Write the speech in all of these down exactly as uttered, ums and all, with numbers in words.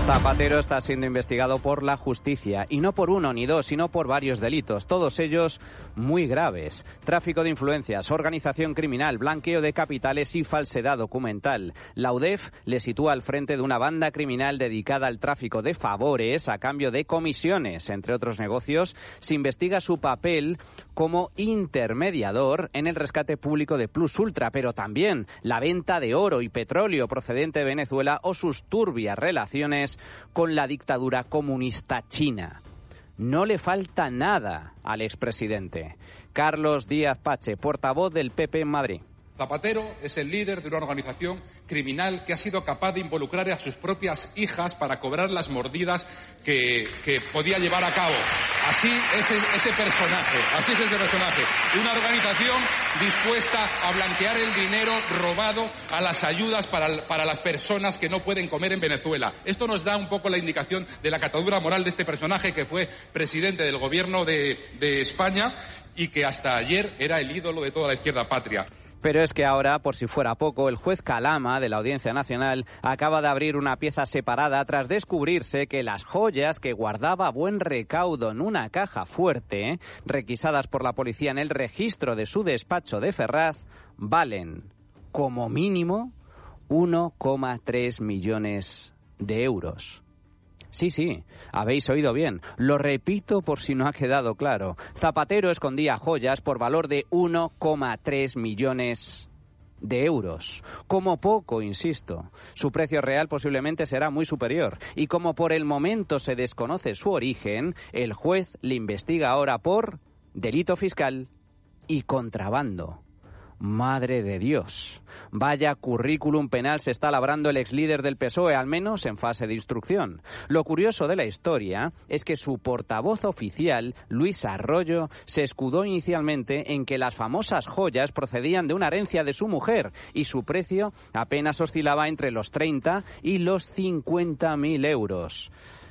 Zapatero está siendo investigado por la justicia, y no por uno ni dos, sino por varios delitos, todos ellos muy graves. Tráfico de influencias, organización criminal, blanqueo de capitales y falsedad documental. La U D E F le sitúa al frente de una banda criminal dedicada al tráfico de favores a cambio de comisiones. Entre otros negocios, se investiga su papel como intermediador en el rescate público de Plus Ultra, pero también la venta de oro y petróleo procedente de Venezuela o sus turbias relaciones con la dictadura comunista china. No le falta nada al expresidente. Carlos Díaz Pache, portavoz del P P en Madrid. Zapatero es el líder de una organización criminal que ha sido capaz de involucrar a sus propias hijas para cobrar las mordidas que, que podía llevar a cabo. Así es ese personaje, así es ese personaje. Una organización dispuesta a blanquear el dinero robado a las ayudas para, para las personas que no pueden comer en Venezuela. Esto nos da un poco la indicación de la catadura moral de este personaje que fue presidente del gobierno de, de España y que hasta ayer era el ídolo de toda la izquierda patria. Pero es que ahora, por si fuera poco, el juez Calama de la Audiencia Nacional acaba de abrir una pieza separada tras descubrirse que las joyas que guardaba a buen recaudo en una caja fuerte, requisadas por la policía en el registro de su despacho de Ferraz, valen, como mínimo, uno coma tres millones de euros. Sí, sí, habéis oído bien. Lo repito por si no ha quedado claro. Zapatero escondía joyas por valor de uno coma tres millones de euros. Como poco, insisto. Su precio real posiblemente será muy superior. Y como por el momento se desconoce su origen, el juez le investiga ahora por delito fiscal y contrabando. Madre de Dios. Vaya currículum penal se está labrando el exlíder del P S O E, al menos en fase de instrucción. Lo curioso de la historia es que su portavoz oficial, Luis Arroyo, se escudó inicialmente en que las famosas joyas procedían de una herencia de su mujer y su precio apenas oscilaba entre los treinta y los cincuenta mil euros.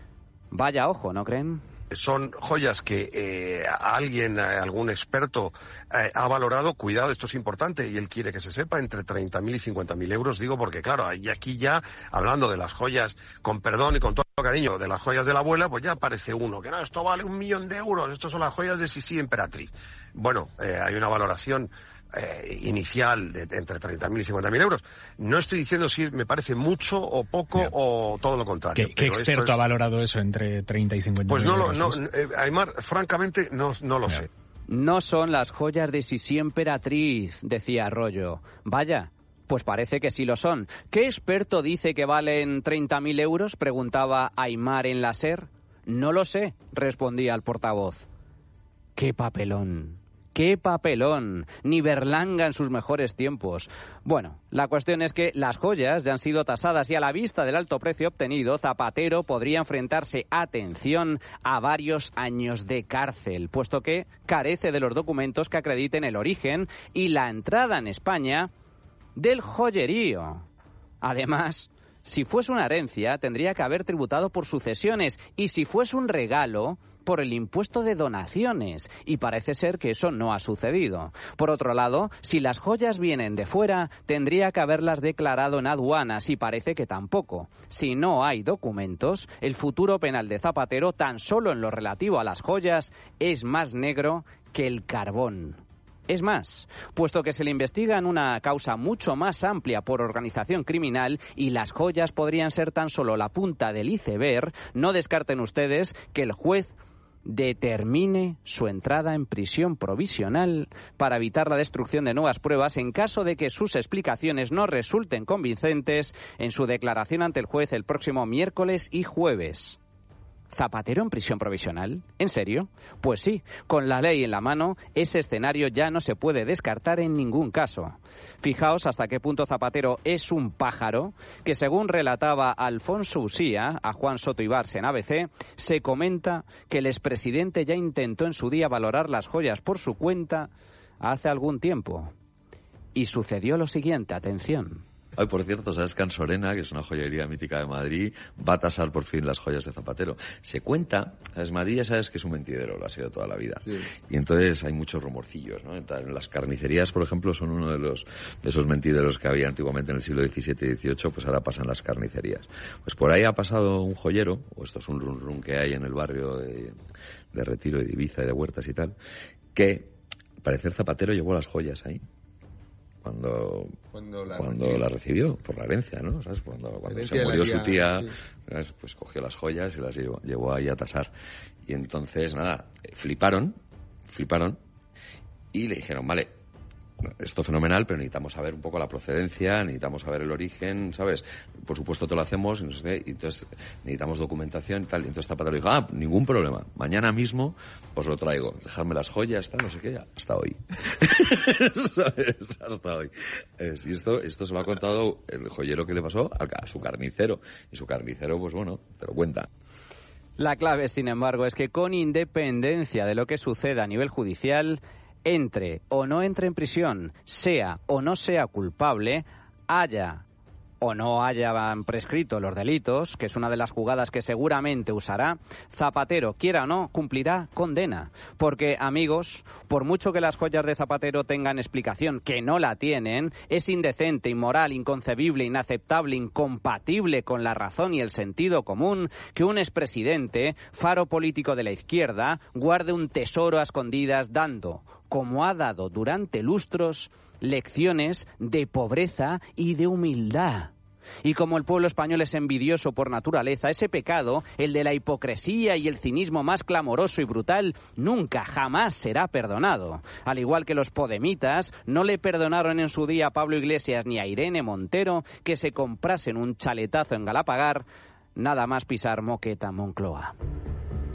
Vaya ojo, ¿no creen? Son joyas que eh, alguien, algún experto eh, ha valorado, cuidado, esto es importante y él quiere que se sepa, entre treinta mil y cincuenta mil euros, digo, porque claro, y aquí ya, hablando de las joyas, con perdón y con todo cariño, de las joyas de la abuela, pues ya aparece uno, que no, esto vale un millón de euros, estas son las joyas de Sisi Emperatriz. Bueno, eh, hay una valoración Eh, inicial de, de entre treinta mil y cincuenta mil euros. No estoy diciendo si me parece mucho o poco yeah. o todo lo contrario. ¿Qué, qué experto es... ha valorado eso entre treinta y cincuenta mil pues no euros? Lo, no, eh, Aymar, francamente no, no lo yeah. sé. No son las joyas de Sisi Emperatriz, decía Arroyo. Vaya, pues parece que sí lo son. ¿Qué experto dice que valen treinta mil euros?, preguntaba Aymar en la SER. No lo sé, respondía el portavoz. ¡Qué papelón! ¡Qué papelón! Ni Berlanga en sus mejores tiempos. Bueno, la cuestión es que las joyas ya han sido tasadas y a la vista del alto precio obtenido, Zapatero podría enfrentarse, atención, a varios años de cárcel, puesto que carece de los documentos que acrediten el origen y la entrada en España del joyerío. Además, si fuese una herencia, tendría que haber tributado por sucesiones, y si fuese un regalo, por el impuesto de donaciones, y parece ser que eso no ha sucedido. Por otro lado, si las joyas vienen de fuera, tendría que haberlas declarado en aduanas, y parece que tampoco. Si no hay documentos, el futuro penal de Zapatero, tan solo en lo relativo a las joyas, es más negro que el carbón. Es más, puesto que se le investiga en una causa mucho más amplia por organización criminal y las joyas podrían ser tan solo la punta del iceberg, no descarten ustedes que el juez determine su entrada en prisión provisional para evitar la destrucción de nuevas pruebas en caso de que sus explicaciones no resulten convincentes en su declaración ante el juez el próximo miércoles y jueves. ¿Zapatero en prisión provisional? ¿En serio? Pues sí, con la ley en la mano, ese escenario ya no se puede descartar en ningún caso. Fijaos hasta qué punto Zapatero es un pájaro, que según relataba Alfonso Usía a Juan Soto Ibars en A B C, se comenta que el expresidente ya intentó en su día valorar las joyas por su cuenta hace algún tiempo. Y sucedió lo siguiente, atención. Ay, por cierto, ¿sabes que en Sorena, que es una joyería mítica de Madrid, va a tasar por fin las joyas de Zapatero? Se cuenta, ¿sabes? Madrid ya sabes que es un mentidero, lo ha sido toda la vida. Sí. Y entonces hay muchos rumorcillos, ¿no? En las carnicerías, por ejemplo, son uno de los de esos mentideros que había antiguamente en el siglo diecisiete y dieciocho, pues ahora pasan las carnicerías. Pues por ahí ha pasado un joyero, o esto es un run run que hay en el barrio de, de Retiro y de Ibiza y de Huertas y tal, que, al parecer, Zapatero llevó las joyas ahí. Cuando, cuando, la, cuando recibió. la recibió, por la herencia, ¿no? ¿Sabes? Cuando, cuando se murió tía, su tía, sí. Pues cogió las joyas y las llevó, llevó ahí a tasar. Y entonces, nada, fliparon, fliparon, y le dijeron, vale, esto es fenomenal, pero necesitamos saber un poco la procedencia, necesitamos saber el origen, ¿sabes? Por supuesto te lo hacemos, y, no sé, y entonces necesitamos documentación y tal. Y entonces Zapatero dijo, ah, ningún problema, mañana mismo os lo traigo, dejadme las joyas, tal, no sé qué, hasta hoy. ¿Sabes? Hasta hoy. Es, y esto, esto se lo ha contado el joyero que le pasó a su carnicero. Y su carnicero, pues bueno, te lo cuenta. La clave, sin embargo, es que con independencia de lo que suceda a nivel judicial, entre o no entre en prisión, sea o no sea culpable, haya o no hayan prescrito los delitos, que es una de las jugadas que seguramente usará, Zapatero, quiera o no, cumplirá condena. Porque, amigos, por mucho que las joyas de Zapatero tengan explicación, que no la tienen, es indecente, inmoral, inconcebible, inaceptable, incompatible con la razón y el sentido común que un expresidente, faro político de la izquierda, guarde un tesoro a escondidas dando, como ha dado durante lustros, lecciones de pobreza y de humildad. Y como el pueblo español es envidioso por naturaleza, ese pecado, el de la hipocresía y el cinismo más clamoroso y brutal, nunca, jamás será perdonado. Al igual que los podemitas no le perdonaron en su día a Pablo Iglesias ni a Irene Montero que se comprasen un chaletazo en Galapagar, nada más pisar Moqueta, Moncloa.